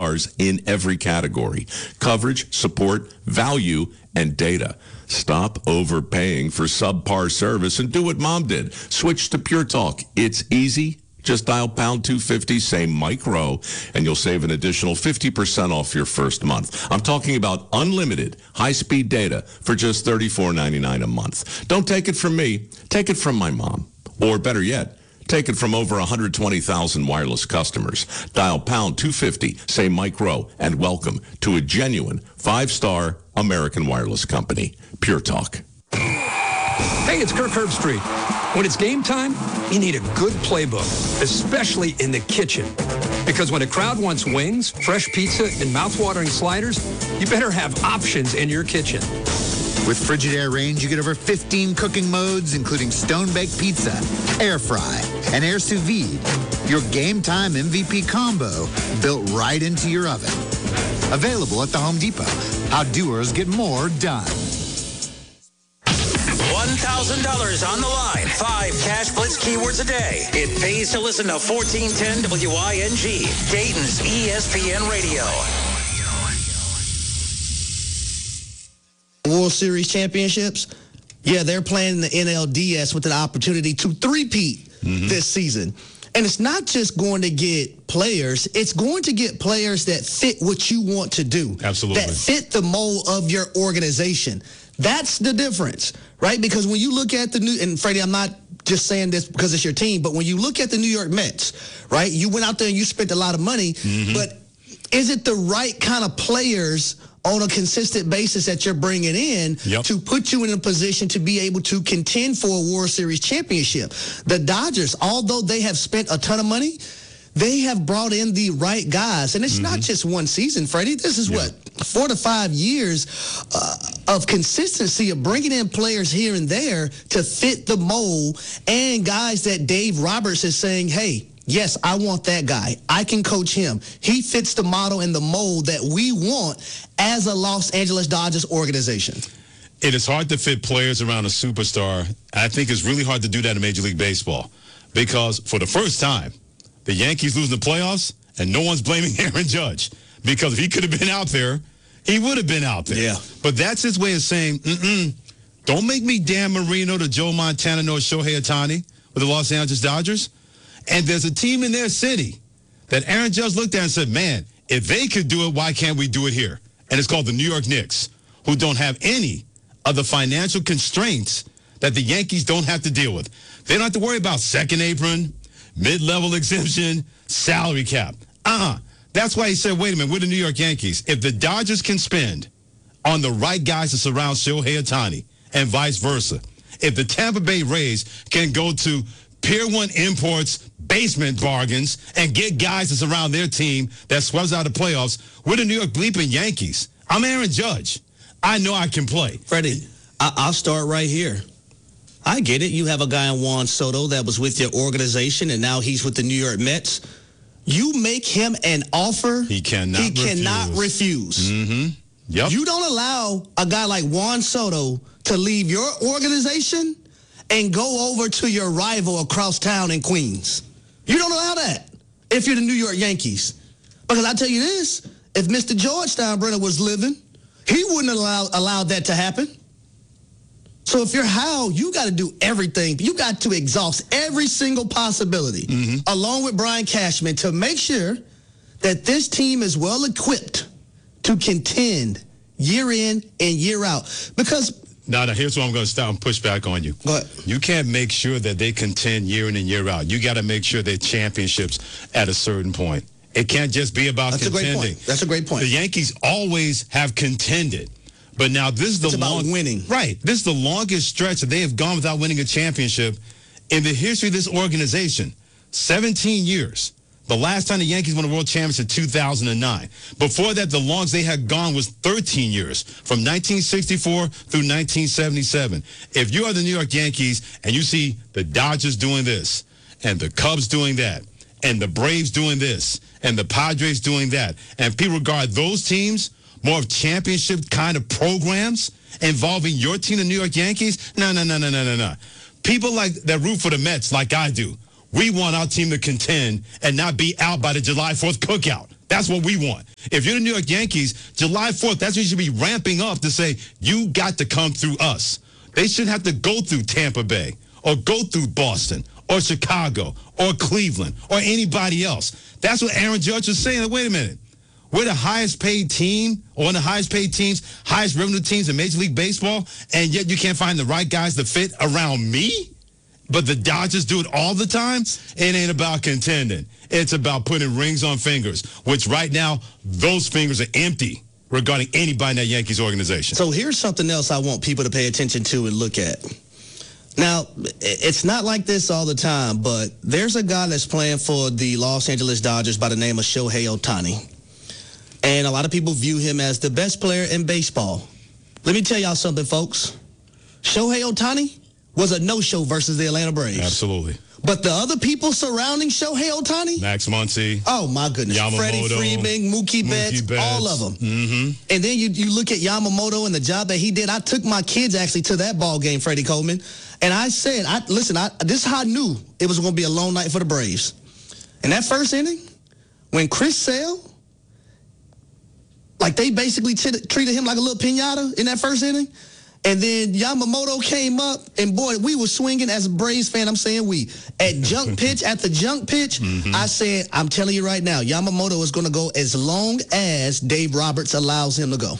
stars in every category: coverage, support, value, and data. Stop overpaying for subpar service and do what Mom did. Switch to Pure Talk. It's easy. Just dial pound 250, say Mike Rowe, and you'll save an additional 50% off your first month. I'm talking about unlimited high-speed data for just $34.99 a month. Don't take it from me. Take it from my mom. Or better yet, take it from over 120,000 wireless customers. Dial pound 250, say Mike Rowe, and welcome to a genuine 5-star American wireless company. Pure Talk. Hey, it's Kirk Herbstreit. When it's game time, you need a good playbook, especially in the kitchen. Because when a crowd wants wings, fresh pizza, and mouth-watering sliders, you better have options in your kitchen. With Frigidaire Range, you get over 15 cooking modes, including stone-baked pizza, air fry, and air sous vide. Your game-time MVP combo built right into your oven. Available at the Home Depot. How doers get more done. $1,000 on the line. 5 Cash Blitz keywords a day. It pays to listen to 1410 WING, Dayton's ESPN Radio. World Series championships, yeah, they're playing the NLDS with an opportunity to three-peat this season. And it's not just going to get players, it's going to get players that fit what you want to do. Absolutely. That fit the mold of your organization. That's the difference, right? Because when you look at the new, and Freddie, I'm not just saying this because it's your team, but when you look at the New York Mets, right? You went out there and you spent a lot of money, but is it the right kind of players on a consistent basis that you're bringing in to put you in a position to be able to contend for a World Series championship? The Dodgers, although they have spent a ton of money, they have brought in the right guys. And it's not just one season, Freddie. This is 4 to 5 years of consistency of bringing in players here and there to fit the mold, and guys that Dave Roberts is saying, hey, yes, I want that guy. I can coach him. He fits the model and the mold that we want as a Los Angeles Dodgers organization. It is hard to fit players around a superstar. I think it's really hard to do that in Major League Baseball because for the first time, the Yankees lose the playoffs, and no one's blaming Aaron Judge because if he could have been out there, he would have been out there. Yeah. But that's his way of saying, don't make me Dan Marino to Joe Montana nor Shohei Ohtani with the Los Angeles Dodgers. And there's a team in their city that Aaron Judge looked at and said, man, if they could do it, why can't we do it here? And it's called the New York Knicks, who don't have any of the financial constraints that the Yankees don't have to deal with. They don't have to worry about second apron, mid-level exemption, salary cap. That's why he said, wait a minute, we're the New York Yankees. If the Dodgers can spend on the right guys to surround Shohei Ohtani and vice versa, if the Tampa Bay Rays can go to Pier 1 Imports basement bargains and get guys to surround their team that swells out the playoffs, we're the New York bleeping Yankees. I'm Aaron Judge. I know I can play. Freddie, I'll start right here. I get it. You have a guy in Juan Soto that was with your organization, and now he's with the New York Mets. You make him an offer he cannot refuse. Yep. You don't allow a guy like Juan Soto to leave your organization and go over to your rival across town in Queens. You don't allow that if you're the New York Yankees. Because I tell you this, if Mr. George Steinbrenner was living, he wouldn't allow that to happen. So if you're Hal, you got to do everything. You got to exhaust every single possibility, along with Brian Cashman, to make sure that this team is well equipped to contend year in and year out. Because now, here's where I'm going to stop and push back on you. Go ahead. You can't make sure that they contend year in and year out. You got to make sure they're championships at a certain point. It can't just be about contending. That's a great point. That's a great point. The Yankees always have contended. But now this is it's about winning. Right. This is the longest stretch that they have gone without winning a championship in the history of this organization. 17 years. The last time the Yankees won a world championship, 2009. Before that, the longest they had gone was 13 years, from 1964 through 1977. If you are the New York Yankees and you see the Dodgers doing this, and the Cubs doing that, and the Braves doing this, and the Padres doing that, and people regard those teams more of championship kind of programs involving your team, the New York Yankees, no. People like that root for the Mets like I do. We want our team to contend and not be out by the July 4th cookout. That's what we want. If you're the New York Yankees, July 4th, that's when you should be ramping up to say, you got to come through us. They shouldn't have to go through Tampa Bay or go through Boston or Chicago or Cleveland or anybody else. That's what Aaron Judge was saying. Wait a minute. We're the highest paid team, or one of the highest paid teams, highest revenue teams in Major League Baseball, and yet you can't find the right guys to fit around me? But the Dodgers do it all the time? It ain't about contending. It's about putting rings on fingers, which right now, those fingers are empty regarding anybody in that Yankees organization. So here's something else I want people to pay attention to and look at. Now, it's not like this all the time, but there's a guy that's playing for the Los Angeles Dodgers by the name of Shohei Ohtani. And a lot of people view him as the best player in baseball. Let me tell y'all something, folks. Shohei Ohtani was a no-show versus the Atlanta Braves. Absolutely. But the other people surrounding Shohei Ohtani, Max Muncy. oh my goodness, Yamamoto, Freddie Freeman, Mookie Betts, all of them. Mm-hmm. And then you look at Yamamoto and the job that he did. I took my kids actually to that ball game, Freddie Coleman, and I said, this is how I knew it was going to be a long night for the Braves. In that first inning, when Chris Sale, like they basically treated him like a little piñata in that first inning. And then Yamamoto came up, and boy, we were swinging as a Braves fan. I'm saying at the junk pitch, I said, I'm telling you right now, Yamamoto is going to go as long as Dave Roberts allows him to go.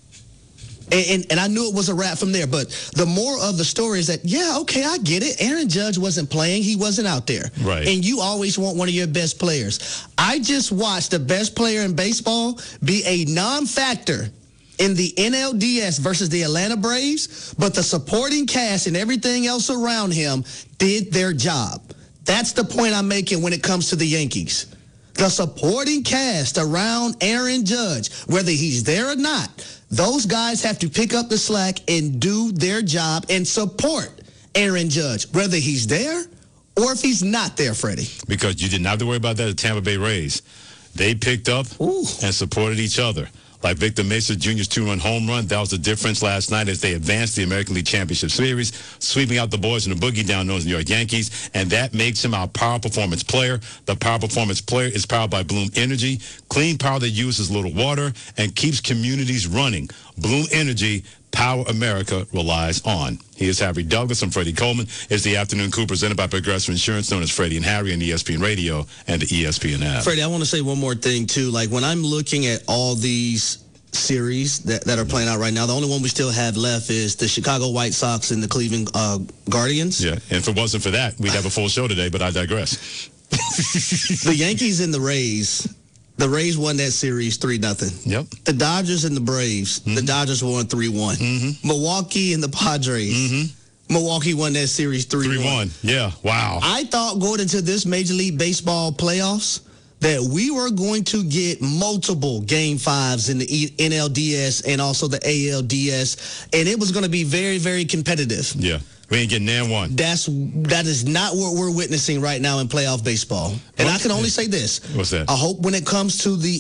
And I knew it was a wrap from there. But the more of the story is that, yeah, okay, I get it. Aaron Judge wasn't playing. He wasn't out there. Right. And you always want one of your best players. I just watched the best player in baseball be a non-factor in the NLDS versus the Atlanta Braves, but the supporting cast and everything else around him did their job. That's the point I'm making when it comes to the Yankees. The supporting cast around Aaron Judge, whether he's there or not, those guys have to pick up the slack and do their job and support Aaron Judge, whether he's there or if he's not there, Freddie. Because you didn't have to worry about that at Tampa Bay Rays. They picked up and supported each other. Like Victor Mesa Jr.'s 2-run home run, that was the difference last night as they advanced the American League Championship Series, sweeping out the boys in the boogie down known as New York Yankees, and that makes him our power performance player. The power performance player is powered by Bloom Energy, clean power that uses little water and keeps communities running. Bloom Energy, power America relies on. He is Harry Douglas. I'm Freddie Coleman. It's the Afternoon Coup presented by Progressive Insurance, known as Freddie and Harry on ESPN Radio and the ESPN app. Freddie, I want to say one more thing, too. Like, when I'm looking at all these series that are playing out right now, the only one we still have left is the Chicago White Sox and the Cleveland Guardians. Yeah, and if it wasn't for that, we'd have a full show today, but I digress. The Yankees and the Rays. The Rays won that series 3-0. Yep. The Dodgers and the Braves. The Dodgers won 3-1. Milwaukee and the Padres. Milwaukee won that series 3-1. Yeah, wow. I thought going into this Major League Baseball playoffs that we were going to get multiple Game 5s in the NLDS and also the ALDS, and it was going to be very, very competitive. Yeah. We ain't getting nan one. That is not what we're witnessing right now in playoff baseball. And I can only say this. What's that? I hope when it comes to the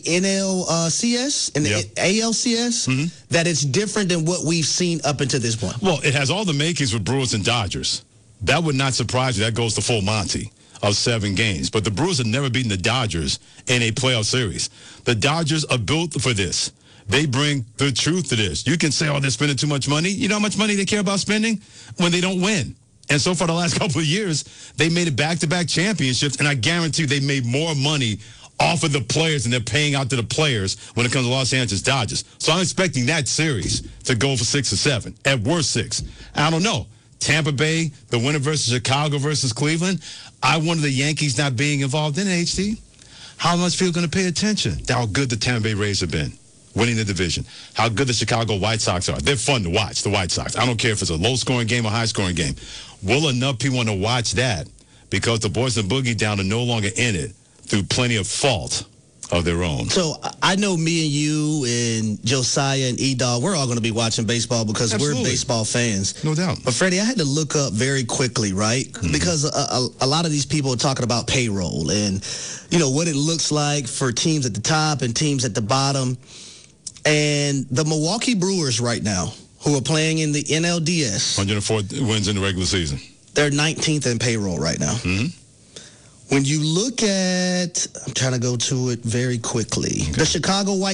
NLCS and the ALCS, that it's different than what we've seen up until this point. Well, it has all the makings with Brewers and Dodgers. That would not surprise you. That goes to full Monty of 7 games. But the Brewers have never beaten the Dodgers in a playoff series. The Dodgers are built for this. They bring the truth to this. You can say, oh, they're spending too much money. You know how much money they care about spending? When they don't win. And so far the last couple of years, they made it back-to-back championships, and I guarantee you they made more money off of the players than they're paying out to the players when it comes to Los Angeles Dodgers. So I'm expecting that series to go for 6 or 7, at worst 6. I don't know. Tampa Bay, the winner versus Chicago versus Cleveland. I wonder the Yankees not being involved in it, HD. How much people are going to pay attention to how good the Tampa Bay Rays have been winning the division, how good the Chicago White Sox are. They're fun to watch, the White Sox. I don't care if it's a low-scoring game or high-scoring game. Will enough people want to watch that because the boys in Boogie Down are no longer in it through plenty of fault of their own? So I know me and you and Josiah and E-Dog, we're all going to be watching baseball because we're baseball fans. No doubt. But, Freddie, I had to look up very quickly, right? Because a lot of these people are talking about payroll and, you know, what it looks like for teams at the top and teams at the bottom. And the Milwaukee Brewers right now, who are playing in the NLDS. 104 wins in the regular season. They're 19th in payroll right now. When you look at, I'm trying to go to it very quickly. The Chicago White